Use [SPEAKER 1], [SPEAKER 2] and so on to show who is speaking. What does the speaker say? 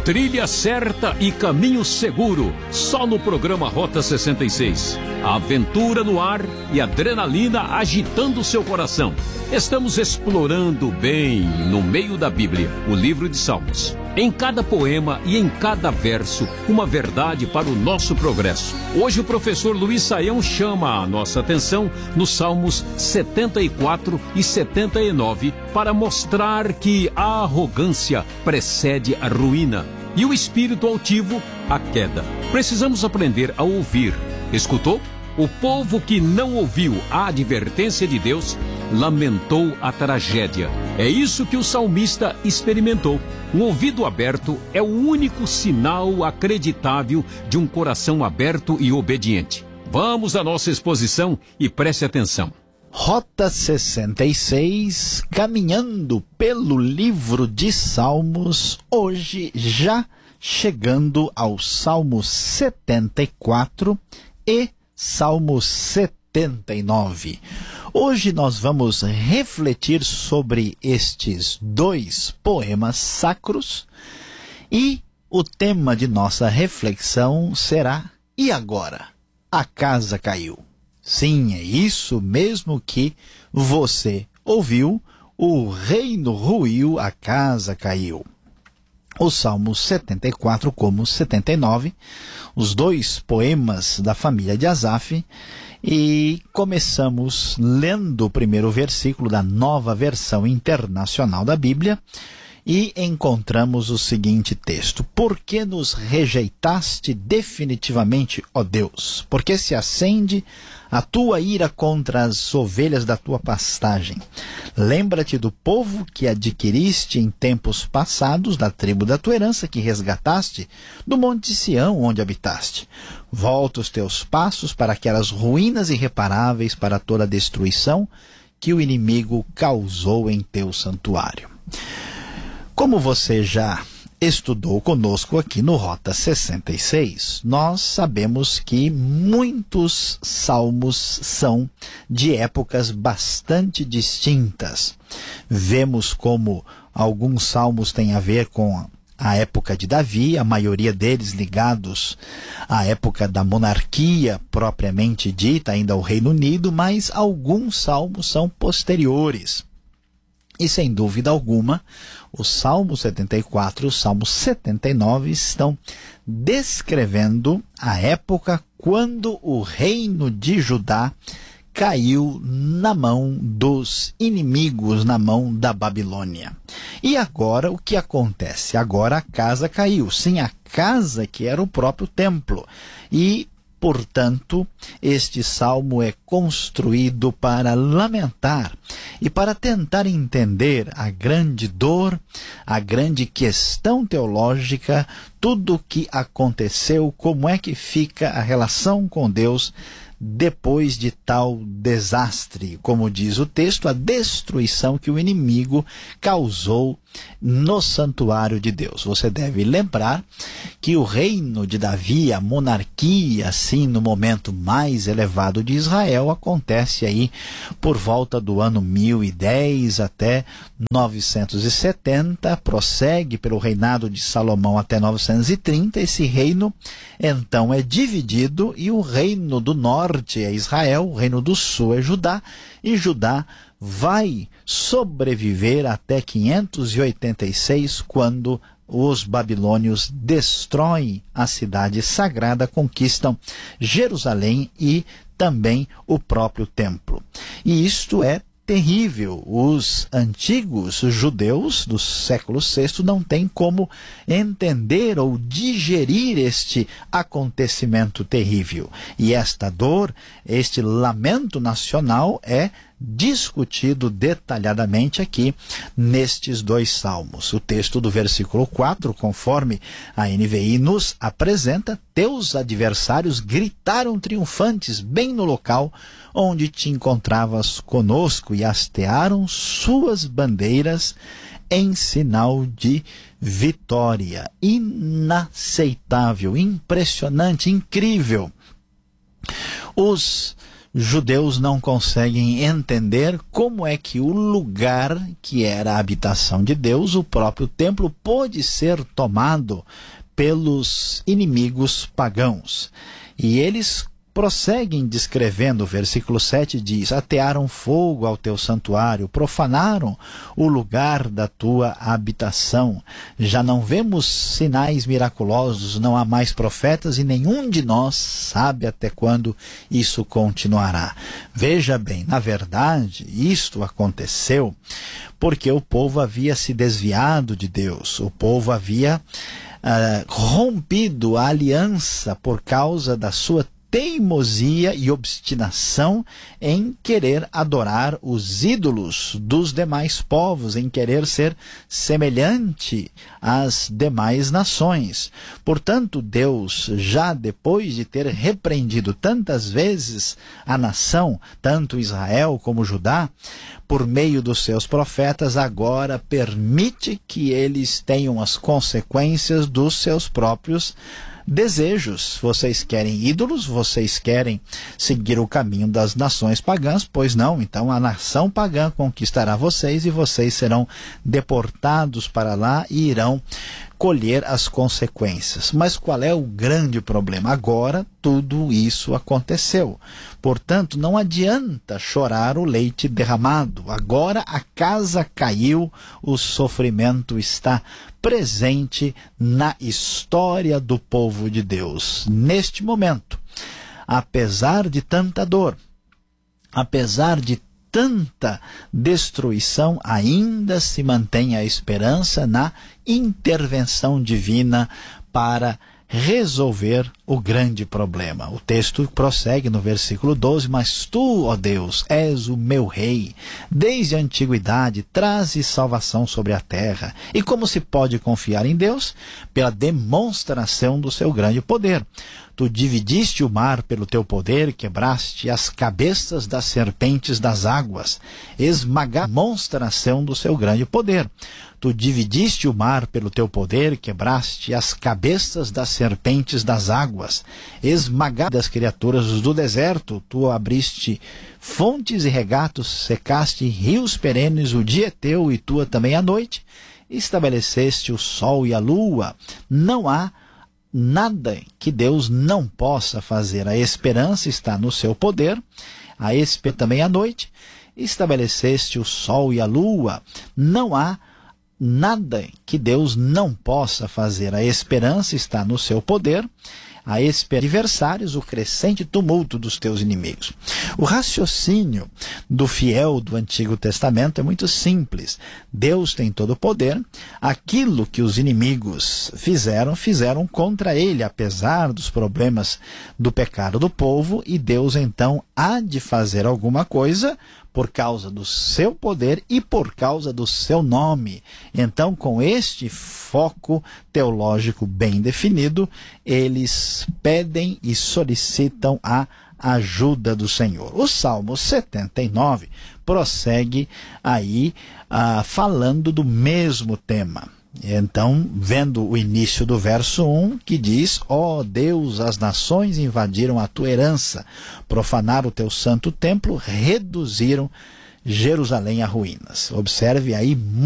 [SPEAKER 1] Trilha certa e caminho seguro, só no programa Rota 66. A aventura no ar e adrenalina agitando seu coração. Estamos explorando bem, no meio da Bíblia, o livro de Salmos. Em cada poema e em cada verso, uma verdade para o nosso progresso. Hoje o professor Luiz Saião chama a nossa atenção nos Salmos 74 e 79 para mostrar que a arrogância precede a ruína e o espírito altivo a queda. Precisamos aprender a ouvir. Escutou? O povo que não ouviu a advertência de Deus lamentou a tragédia. É isso que o salmista experimentou. Um ouvido aberto é o único sinal acreditável de um coração aberto e obediente. Vamos à nossa exposição e preste atenção.
[SPEAKER 2] Rota 66, caminhando pelo livro de Salmos, hoje já chegando ao Salmo 74 e Salmo 79. Hoje nós vamos refletir sobre estes dois poemas sacros e o tema de nossa reflexão será: e agora? A casa caiu. Sim, é isso mesmo que você ouviu. O reino ruiu, a casa caiu. O Salmo 74 como 79, os dois poemas da família de Asaf, e começamos lendo o primeiro versículo da Nova Versão Internacional da Bíblia e encontramos o seguinte texto: Por que nos rejeitaste definitivamente, ó Deus? Por que se acende a tua ira contra as ovelhas da tua pastagem? Lembra-te do povo que adquiriste em tempos passados, da tribo da tua herança que resgataste, do monte Sião onde habitaste. Volta os teus passos para aquelas ruínas irreparáveis, para toda a destruição que o inimigo causou em teu santuário. Como você já estudou conosco aqui no Rota 66, nós sabemos que muitos salmos são de épocas bastante distintas. Vemos como alguns salmos têm a ver com a época de Davi, a maioria deles ligados à época da monarquia propriamente dita, ainda ao Reino Unido, mas alguns salmos são posteriores. E sem dúvida alguma, o Salmo 74 e o Salmo 79 estão descrevendo a época quando o reino de Judá caiu na mão dos inimigos, na mão da Babilônia. E agora o que acontece? Agora a casa caiu. Sim, a casa que era o próprio templo. E portanto, este salmo é construído para lamentar e para tentar entender a grande dor, a grande questão teológica, tudo o que aconteceu, como é que fica a relação com Deus depois de tal desastre, como diz o texto, a destruição que o inimigo causou no santuário de Deus. Você deve lembrar que o reino de Davi, a monarquia, assim, no momento mais elevado de Israel, acontece aí por volta do ano 1010 até 970, prossegue pelo reinado de Salomão até 930. Esse reino, então, é dividido e o reino do norte é Israel, o reino do sul é Judá, e Judá vai sobreviver até 586, quando os babilônios destroem a cidade sagrada, conquistam Jerusalém e também o próprio templo. E isto é terrível. Os antigos judeus do século VI não têm como entender ou digerir este acontecimento terrível. E esta dor, este lamento nacional é discutido detalhadamente aqui nestes dois salmos. O texto do versículo 4, conforme a NVI nos apresenta: teus adversários gritaram triunfantes bem no local onde te encontravas conosco e hastearam suas bandeiras em sinal de vitória. Inaceitável, impressionante, incrível. Os judeus não conseguem entender como é que o lugar que era a habitação de Deus, o próprio templo, pôde ser tomado pelos inimigos pagãos. E eles prosseguem descrevendo, o versículo 7 diz: atearam fogo ao teu santuário, profanaram o lugar da tua habitação. Já não vemos sinais miraculosos, não há mais profetas e nenhum de nós sabe até quando isso continuará. Veja bem, na verdade, isto aconteceu porque o povo havia se desviado de Deus, o povo havia rompido a aliança por causa da sua teimosia e obstinação em querer adorar os ídolos dos demais povos, em querer ser semelhante às demais nações. Portanto, Deus, já depois de ter repreendido tantas vezes a nação, tanto Israel como Judá, por meio dos seus profetas, agora permite que eles tenham as consequências dos seus próprios desejos. Vocês querem ídolos? Vocês querem seguir o caminho das nações pagãs? Pois não, então a nação pagã conquistará vocês e vocês serão deportados para lá e irão colher as consequências. Mas qual é o grande problema? Agora tudo isso aconteceu. Portanto, não adianta chorar o leite derramado. Agora a casa caiu, o sofrimento está presente na história do povo de Deus. Neste momento, apesar de tanta dor, apesar de tanta destruição, ainda se mantém a esperança na intervenção divina para resolver o grande problema. O texto prossegue no versículo 12: mas tu, ó Deus, és o meu rei. Desde a antiguidade trazes salvação sobre a terra. E como se pode confiar em Deus? Pela demonstração do seu grande poder. Tu dividiste o mar pelo teu poder, quebraste as cabeças das serpentes das águas, esmagaste a demonstração do seu grande poder. Tu dividiste o mar pelo teu poder, quebraste as cabeças das serpentes das águas, esmagaste as criaturas do deserto. Tu abriste fontes e regatos, secaste rios perenes, o dia é teu e tua também a noite. Estabeleceste o sol e a lua. Não há nada que Deus não possa fazer. A esperança está no seu poder. A esperança também à noite. Estabeleceste o sol e a lua. Não há nada que Deus não possa fazer. A esperança está no seu poder. A adversários, o crescente tumulto dos teus inimigos. O raciocínio do fiel do Antigo Testamento é muito simples. Deus tem todo o poder. Aquilo que os inimigos fizeram contra ele, apesar dos problemas do pecado do povo, e Deus então há de fazer alguma coisa por causa do seu poder e por causa do seu nome. Então, com este foco teológico bem definido, eles pedem e solicitam a ajuda do Senhor. O Salmo 79 prossegue aí falando do mesmo tema. Então, vendo o início do verso 1, que diz: ó Deus, as nações invadiram a tua herança, profanaram o teu santo templo, reduziram Jerusalém a ruínas. Observe aí